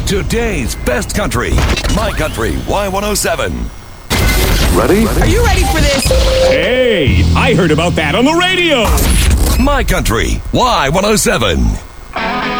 Today's best country. My Country Y107. Ready? Are you ready for this? Hey, I heard about that on the radio. My Country Y107.